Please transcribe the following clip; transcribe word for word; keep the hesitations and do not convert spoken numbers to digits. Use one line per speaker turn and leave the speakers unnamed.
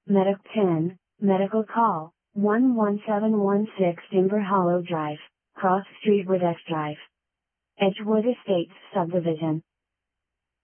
Medic P I N, Medical Call, one one seven one six Timber Hollow Drive, Cross Street Wood X Drive. Edgewood Estates Subdivision.